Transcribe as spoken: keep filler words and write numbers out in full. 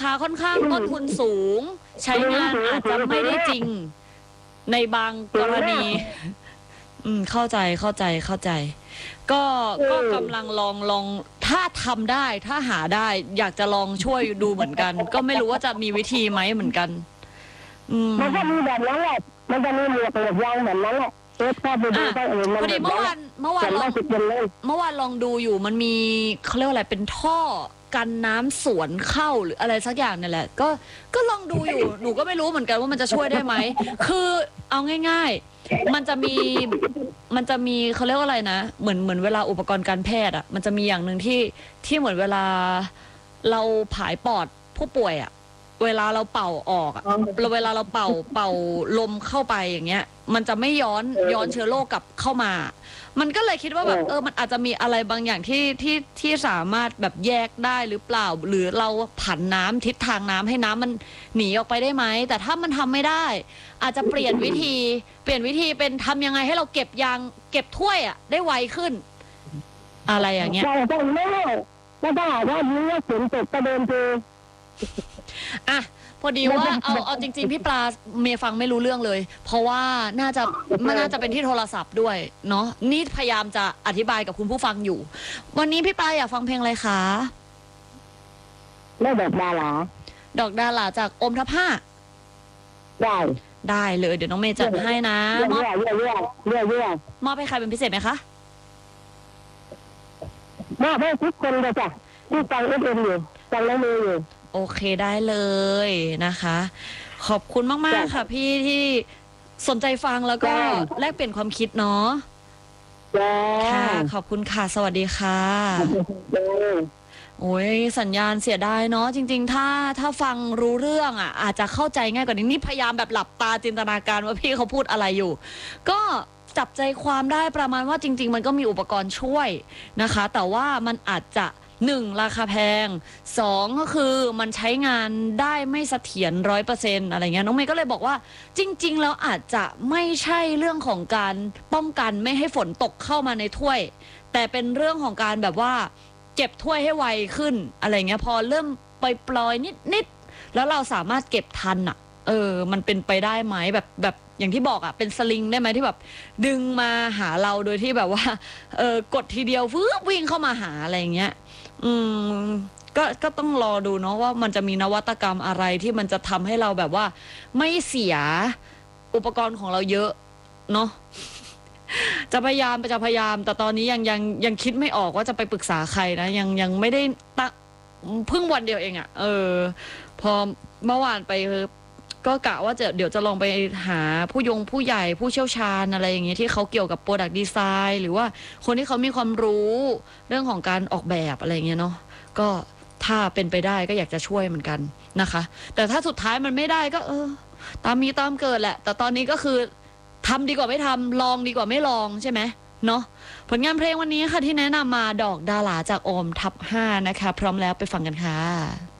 าค่อนข้างต้นทุนสูงใช้งานอาจจะไม่ได้จริงในบางกรณีอืมเข้าใจเข้าใจเข้าใจก็ก็กำลังลองลองถ้าทำได้ถ้าหาได้อยากจะลองช่วยดูเหมือนกันก็ไม่รู้ว่าจะมีวิธีไหมเหมือนกันอืมมันจะมีแบบนั้นแหละมันจะมีเหลือกเหลือกยางแบบนั้นแหละเอฟถ้าไปดูก็เออพอดีเมื่อวานเมื่อวานลองเมื่อวานลองดูอยู่มันมีเขาเรียกว่าอะไรเป็นท่อกันน้ำสวนเข้าหรืออะไรสักอย่างนี่แหละก็ก็ลองดูอยู่หนูก็ไม่รู้เหมือนกันว่ามันจะช่วยได้ไหมคือเอาง่ายๆมันจะมีมันจะมีเขาเรียกว่าอะไรนะเหมือนเหมือนเวลาอุปกรณ์การแพทย์อ่ะมันจะมีอย่างหนึ่งที่ที่เหมือนเวลาเราผายปอดผู้ป่วยอ่ะเวลาเราเป่าออกอ่ะเวลาเราเป่าเป่าลมเข้าไปอย่างเงี้ยมันจะไม่ย้อนย้อนเชื้อโรคกลับเข้ามามันก็เลยคิดว่าแบบเออมันอาจจะมีอะไรบางอย่างที่ที่ที่สามารถแบบแยกได้หรือเปล่าหรือเราผันน้ำทิศทางน้ำให้น้ำมันหนีออกไปได้ไหมแต่ถ้ามันทำไม่ได้อาจจะเปลี่ยนวิธีเปลี่ยนวิธีเป็นทำยังไงให้เราเก็บยางเก็บถ้วยอ่ะได้ไวขึ้นอะไรอย่างเงี้ยใช่ไม่ไม่ไม่ได้ว่านี้ว่าฝนตกกระเด็นคืออ่ะพอดีว่าเอาเอาจริงๆพี่ปลาเมย์ฟังไม่รู้เรื่องเลยเพราะว่าน่าจะมันน่าจะเป็นที่โทรศัพท์ด้วยเนาะนี่พยายามจะอธิบายกับคุณผู้ฟังอยู่วันนี้พี่ปลาอยากฟังเพลงอะไรคะได้ดอกดาราดอกดาราจากอมทัพห้าได้ได้เลยเดี๋ยวน้องเมย์จัดให้นะมอบเรื่อยเรื่อยเรื่อยเรื่อยมอบให้ใครเป็นพิเศษไหมคะมอบให้ทุกคนเลยจ้ะที่ฟังเอฟเอ็มอยู่ฟังแล้วมืออยู่โอเคได้เลยนะคะขอบคุณมากๆค่ะพี่ที่สนใจฟังแล้วก็แลกเปลี่ยนความคิดเนาะค่ะขอบคุณค่ะสวัสดีค่ะโอ้ยสัญญาณเสียดายเนาะจริงๆถ้าถ้าฟังรู้เรื่องอ่ะอาจจะเข้าใจง่ายกว่านี้นี่พยายามแบบหลับตาจินตนาการว่าพี่เขาพูดอะไรอยู่ก็จับใจความได้ประมาณว่าจริงๆมันก็มีอุปกรณ์ช่วยนะคะแต่ว่ามันอาจจะหนึ่งราคาแพงสองก็คือมันใช้งานได้ไม่เสถียรร้อยเปอร์เซ็นต์อะไรเงี้ยน้องเมย์ก็เลยบอกว่าจริงๆแล้วอาจจะไม่ใช่เรื่องของการป้องกันไม่ให้ฝนตกเข้ามาในถ้วยแต่เป็นเรื่องของการแบบว่าเก็บถ้วยให้ไวขึ้นอะไรเงี้ยพอเริ่มปล่อยๆนิดๆแล้วเราสามารถเก็บทันอ่ะเออมันเป็นไปได้ไหมแบบแบบอย่างที่บอกอ่ะเป็นสลิงได้ไหมที่แบบดึงมาหาเราโดยที่แบบว่าเออกดทีเดียวฟื้นวิ่งเข้ามาหาอะไรเงี้ยอืมก็ก็ต้องรอดูเนาะว่ามันจะมีนวัตกรรมอะไรที่มันจะทำให้เราแบบว่าไม่เสียอุปกรณ์ของเราเยอะเนาะจะพยายามจะพยายามแต่ตอนนี้ยังยังยังคิดไม่ออกว่าจะไปปรึกษาใครนะยังยังไม่ได้ตั้งเพิ่งวันเดียวเองอะ่ะเออพอเมื่อวานไปก็กะว่าจะเดี๋ยวจะลองไปหาผู้ยงผู้ใหญ่ผู้เชี่ยวชาญอะไรอย่างเงี้ยที่เขาเกี่ยวกับ Product Design หรือว่าคนที่เขามีความรู้เรื่องของการออกแบบอะไรเงี้ยเนาะก็ถ้าเป็นไปได้ก็อยากจะช่วยเหมือนกันนะคะแต่ถ้าสุดท้ายมันไม่ได้ก็เออตามมีตามเกิดแหละแต่ตอนนี้ก็คือทำดีกว่าไม่ทำลองดีกว่าไม่ลองใช่ไหมเนาะผลงานเพลงวันนี้ค่ะที่แนะนำมาดอกดาราจากโอมทับห้านะคะพร้อมแล้วไปฟังกันค่ะ